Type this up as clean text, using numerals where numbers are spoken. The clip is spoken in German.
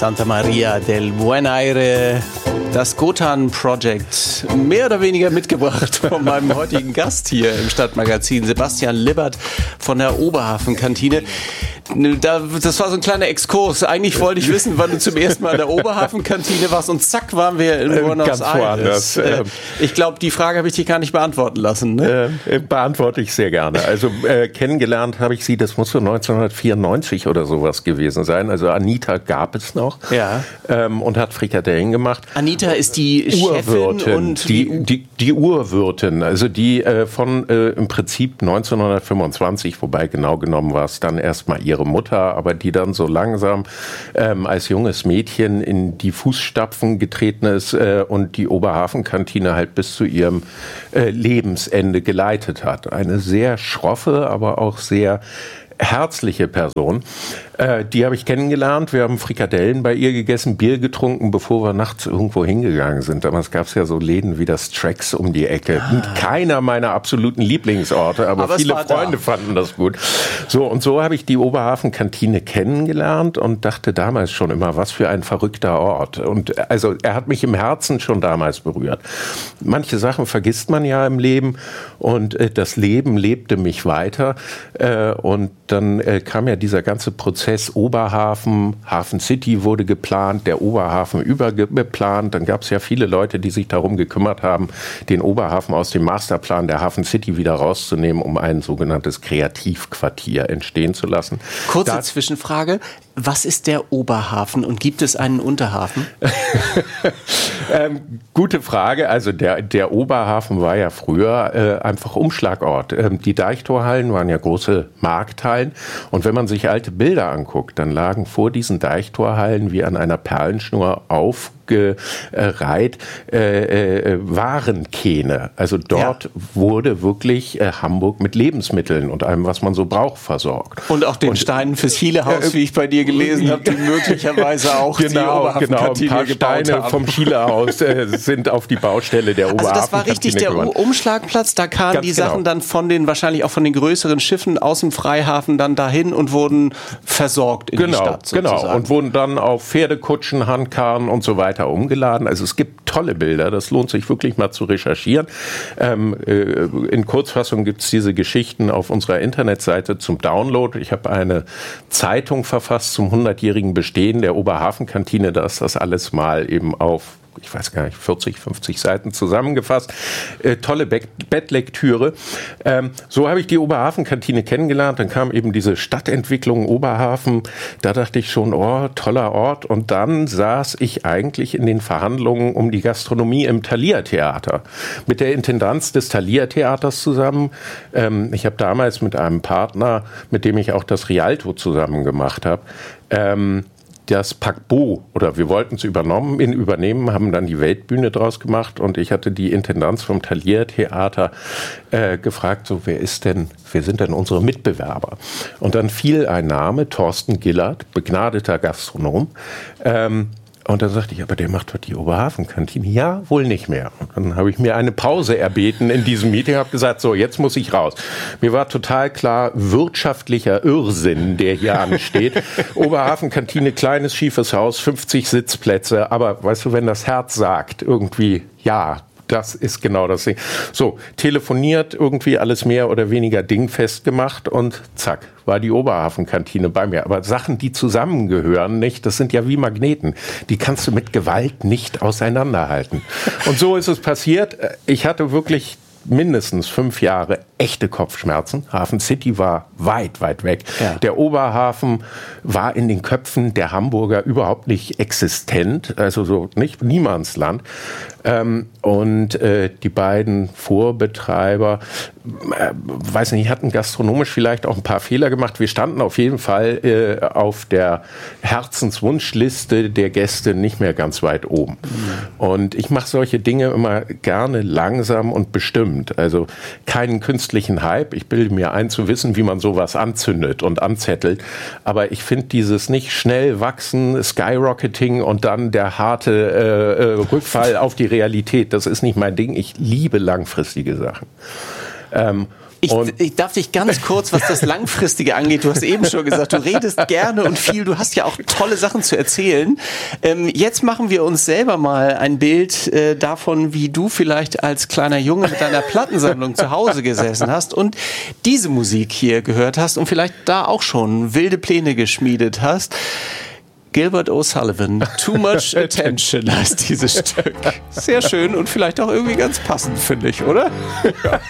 Santa Maria del Buen Aire, das Gotan Project, mehr oder weniger mitgebracht von meinem heutigen Gast hier im Stadtmagazin, Sebastian Libbert von der Oberhafenkantine. Das war so ein kleiner Exkurs. Eigentlich wollte ich wissen, wann du zum ersten Mal in der Oberhafenkantine warst und zack, waren wir in Buenos Aires. Ich glaube, die Frage habe ich dich gar nicht beantworten lassen. Ne? Beantworte ich sehr gerne. Also kennengelernt habe ich sie, das muss so 1994 oder sowas gewesen sein. Also Anita gab es noch, ja. Und hat Frikadellen gemacht. Anita ist die Chefin und die Urwirtin, also die von im Prinzip 1925, wobei genau genommen war es dann erstmal ihre Mutter, aber die dann so langsam als junges Mädchen in die Fußstapfen getreten ist und die Oberhafenkantine halt bis zu ihrem Lebensende geleitet hat. Eine sehr schroffe, aber auch sehr herzliche Person. Die habe ich kennengelernt. Wir haben Frikadellen bei ihr gegessen, Bier getrunken, bevor wir nachts irgendwo hingegangen sind. Damals gab es ja so Läden wie das Trax um die Ecke. Keiner meiner absoluten Lieblingsorte, aber viele Freunde fanden das gut. So, und so habe ich die Oberhafenkantine kennengelernt und dachte damals schon immer, was für ein verrückter Ort. Und also er hat mich im Herzen schon damals berührt. Manche Sachen vergisst man ja im Leben und das Leben lebte mich weiter. Und dann kam ja dieser ganze Prozess Oberhafen, Hafen City wurde geplant, der Oberhafen übergeplant. Dann gab es ja viele Leute, die sich darum gekümmert haben, den Oberhafen aus dem Masterplan der Hafen City wieder rauszunehmen, um ein sogenanntes Kreativquartier entstehen zu lassen. Kurze Zwischenfrage. Was ist der Oberhafen und gibt es einen Unterhafen? Gute Frage. Also der Oberhafen war ja früher einfach Umschlagort. Die Deichtorhallen waren ja große Markthallen. Und wenn man sich alte Bilder anguckt, dann lagen vor diesen Deichtorhallen wie an einer Perlenschnur aufgereiht Warenkähne. Also dort wurde wirklich Hamburg mit Lebensmitteln und allem, was man so braucht, versorgt. Und auch den Steinen fürs Chilehaus, wie ich bei dir gelesen habe, die möglicherweise auch die Oberhafenkantine ein paar Steine vom Chilehaus sind auf die Baustelle der Oberhafenkantine. Also das war richtig der Umschlagplatz, da kamen die Sachen dann wahrscheinlich auch von den größeren Schiffen aus dem Freihafen dann dahin und wurden versorgt in die Stadt sozusagen. Genau, und wurden dann auf Pferdekutschen, Handkarren und so weiter umgeladen. Also es gibt tolle Bilder, das lohnt sich wirklich mal zu recherchieren. In Kurzfassung gibt es diese Geschichten auf unserer Internetseite zum Download. Ich habe eine Zeitung verfasst zum 100-jährigen Bestehen der Oberhafenkantine, da ist das alles mal eben auf, ich weiß gar nicht, 40, 50 Seiten zusammengefasst. Tolle Bettlektüre. So habe ich die Oberhafenkantine kennengelernt. Dann kam eben diese Stadtentwicklung Oberhafen. Da dachte ich schon, oh, toller Ort. Und dann saß ich eigentlich in den Verhandlungen um die Gastronomie im Thalia-Theater. Mit der Intendanz des Thalia-Theaters zusammen. Ich habe damals mit einem Partner, mit dem ich auch das Rialto zusammen gemacht habe, das Paquebot, oder wir wollten es übernehmen, haben dann die Weltbühne draus gemacht und ich hatte die Intendanz vom Thalia-Theater gefragt, so wer sind denn unsere Mitbewerber? Und dann fiel ein Name, Thorsten Gillert, begnadeter Gastronom, und dann sagte ich, aber der macht doch die Oberhafenkantine. Ja, wohl nicht mehr. Und dann habe ich mir eine Pause erbeten in diesem Meeting, habe gesagt, so, jetzt muss ich raus. Mir war total klar, wirtschaftlicher Irrsinn, der hier ansteht. Oberhafenkantine, kleines, schiefes Haus, 50 Sitzplätze. Aber weißt du, wenn das Herz sagt, irgendwie, ja, das ist genau das Ding. So, telefoniert, irgendwie alles mehr oder weniger dingfest gemacht und zack, war die Oberhafenkantine bei mir. Aber Sachen, die zusammengehören, nicht, das sind ja wie Magneten. Die kannst du mit Gewalt nicht auseinanderhalten. Und so ist es passiert. Ich hatte wirklich mindestens 5 Jahre echte Kopfschmerzen. Hafen City war weit, weit weg. Ja. Der Oberhafen war in den Köpfen der Hamburger überhaupt nicht existent, also so nicht Niemandsland. Und die beiden Vorbetreiber, weiß nicht, hatten gastronomisch vielleicht auch ein paar Fehler gemacht. Wir standen auf jeden Fall auf der Herzenswunschliste der Gäste nicht mehr ganz weit oben. Mhm. Und ich mache solche Dinge immer gerne langsam und bestimmt. Also keinen künstlichen Hype. Ich bilde mir ein, zu wissen, wie man sowas anzündet und anzettelt. Aber ich finde dieses nicht schnell wachsen, Skyrocketing und dann der harte Rückfall auf die Realität, das ist nicht mein Ding. Ich liebe langfristige Sachen. Ich darf dich ganz kurz, was das Langfristige angeht, du hast eben schon gesagt, du redest gerne und viel, du hast ja auch tolle Sachen zu erzählen. Jetzt machen wir uns selber mal ein Bild davon, wie du vielleicht als kleiner Junge mit deiner Plattensammlung zu Hause gesessen hast und diese Musik hier gehört hast und vielleicht da auch schon wilde Pläne geschmiedet hast. Gilbert O'Sullivan, Too Much Attention heißt dieses Stück. Sehr schön und vielleicht auch irgendwie ganz passend, finde ich, oder? Ja.